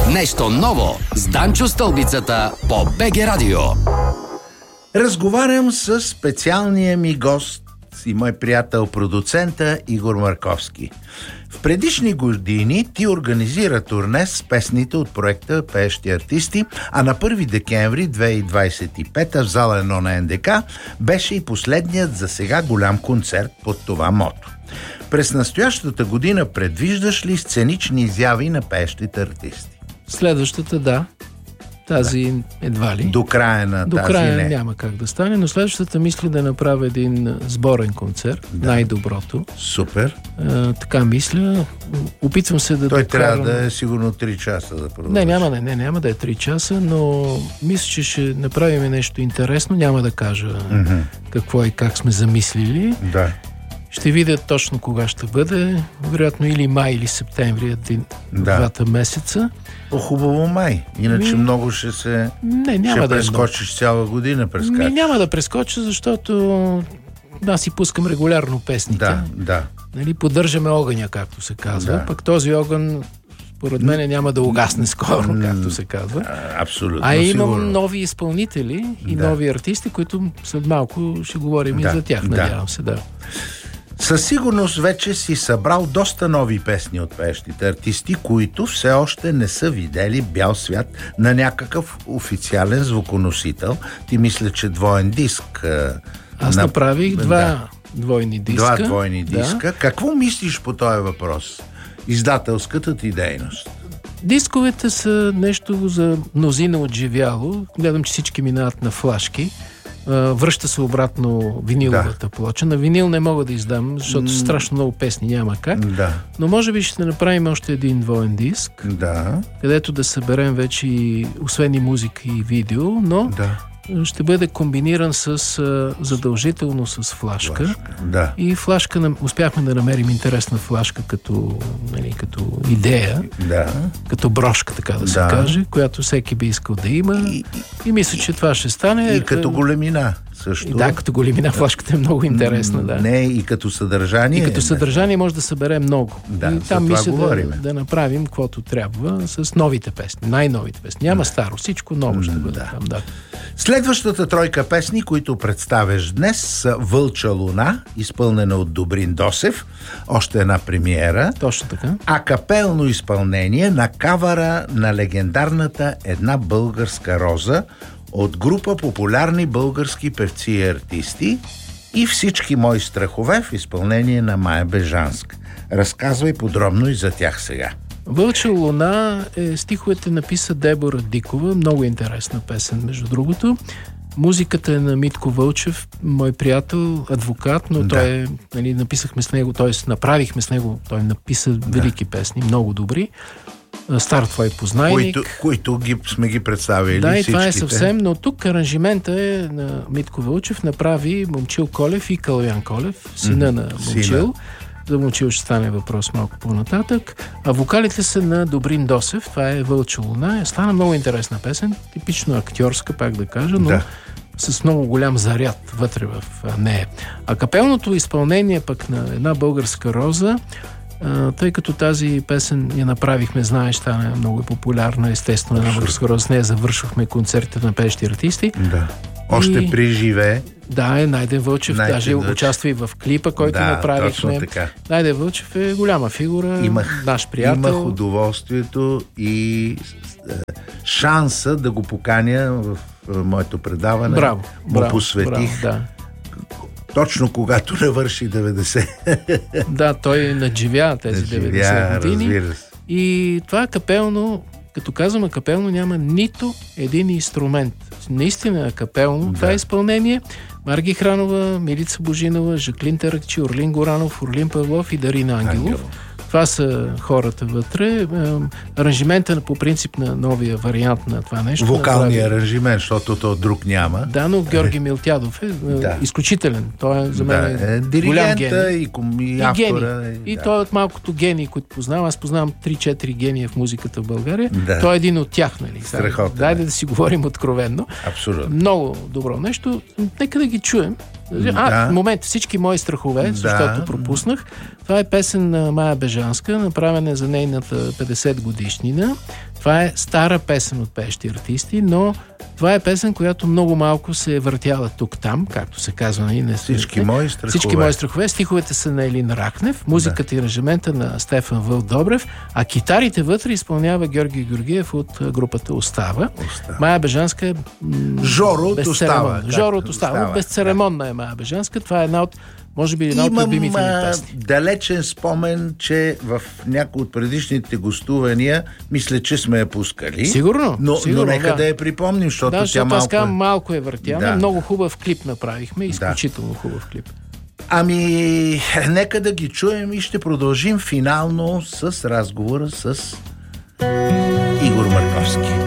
Нещо ново с Данчо Стълбицата по БГ Радио. Разговарям с специалния ми гост и мой приятел продуцента Игор Марковски. В предишни години ти организира турне с песните от проекта Пеещи артисти, а на 1 декември 2025 в зала 1 на НДК беше и последният за сега голям концерт под това мото. През настоящата година предвиждаш ли сценични изяви на пеещите артисти? Следващата, да. Тази едва ли. До края на До тази края не. няма как да стане, но следващата мисля да направя един сборен концерт. Да. Най-доброто. Супер. Така мисля. Опитвам се да Той докарам... трябва да е сигурно 3 часа да продължи. Няма да е 3 часа, но мисля, че ще направим нещо интересно. Няма да кажа какво и как сме замислили. Да. Ще видя точно кога ще бъде. Вероятно или май, или септември, двата месеца. Хубаво май. Иначе много ще се... няма да прескочиш цяла година. Няма да прескоча, защото аз си пускам регулярно песните. Да. Нали, поддържаме огъня, както се казва. Да. Пък този огън, според мен, няма да угасне скоро, както се казва. Абсолютно. А имам сигурно нови изпълнители и нови артисти, които след малко ще говорим и за тях, надявам се, да. Със сигурност вече си събрал доста нови песни от пеещите артисти, които все още не са видели бял свят на някакъв официален звуконосител. Ти мисля, че двоен диск. Аз направих два двойни диска. Два двойни диска. Какво мислиш по този въпрос? Издателската ти дейност. Дисковете са нещо за мнозина отживяло. Гледам, че всички минават на флашки. Връща се обратно виниловата плоча. На винил не мога да издам, защото страшно много песни няма как. Да. Но може би ще направим още един двоен диск, където да съберем вече и, освен и музика и видео, но ще бъде комбиниран с задължително с флашка. И флашка, успяхме да намерим интересна флашка като идея, като брошка, така да се каже, която всеки би искал да има. И мисля, че това ще стане. И като големина също. Да, като големина флашката е много интересна. Не, и като съдържание. И като съдържание може да събере много. И там мисля да направим каквото трябва с новите песни, най-новите песни. Няма старо, всичко ново ще бъде там. Да. Следващата тройка песни, които представяш днес, са Вълча луна, изпълнена от Добрин Досев, още една премиера. Точно така. Акапелно изпълнение на кавара на легендарната Една българска роза от група популярни български певци и артисти и Всички мои страхове в изпълнение на Мая Бежанска. Разказвай подробно и за тях сега. Вълча луна стиховете написа Дебора Дикова, много интересна песен, между другото. Музиката е на Митко Вълчев, мой приятел, адвокат, но той написахме с него, т.е. направихме с него, той написа велики песни, много добри. Стар твой познайник. Които сме ги представили. Да, и това е съвсем, но тук аранжимента е на Митко Вълчев, направи Момчил Колев и Калоян Колев, сина на Момчил. За Момчил ще стане въпрос малко по-нататък. А вокалите са на Добрин Досев, това е Вълча луна. Стана много интересна песен, типично актьорска, пак да кажа, но с много голям заряд вътре в нея. А капелното изпълнение пък на Една българска роза, тъй като тази песен я направихме, знаеш, стана много популярна, естествено, Една българска роза, с нея завършвахме концертите на пеещи артисти. Още приживее. Да, Найден Вълчев даже участва и в клипа, който направихме. Найден Вълчев е голяма фигура, наш приятел. Имах удоволствието и шанса да го поканя в моето предаване. Браво. Му посветих. Точно когато навърши 90. Да, той надживя тези 90 години. Разбира се. И това капелно, като казваме капелно, няма нито един инструмент. Наистина е капелно. Това е изпълнение. Марги Хранова, Милица Божинова, Жаклин Таракчи, Орлин Горанов, Орлин Павлов и Дарина Ангелов. Това са хората вътре. Аранжимента по принцип на новия вариант на това нещо. Вокалния аранжимент, защото то друг няма. Да, но Георги Милтядов е изключителен. Той е за мен голям гений. И автора. И той е от малкото гении, които познавам. Аз познавам 3-4 гения в музиката в България. Той е един от тях, нали? Страхотен. Дайде да си говорим откровенно. Абсолютно. Много добро нещо. Нека да ги чуем. Момент, всички мои страхове, защото пропуснах. Това е песен на Мая Бежанска, направена за нейната 50 годишнина. Това е стара песен от пеещи артисти, но това е песен, която много малко се е въртяла тук-там, както се казва. Всички мои страхове. Стиховете са на Елин Ракнев, музиката и аранжимента на Стефан Вълк-Добрев, а китарите вътре изпълнява Георги Георгиев от групата Остава. Мая Бежанска е Жоро от Остава. Жоро от Остава. Безцеремонна е Мая Бежанска. Това е може би една от любимите ми песни. Далечен спомен, че в някои от предишните гостувания, мисля, че сме я пускали. Сигурно. Но нека да я припомним, защото тя малко е въртяна. Много хубав клип направихме. Изключително хубав клип. Нека да ги чуем и ще продължим финално с разговора с Игор Марковски.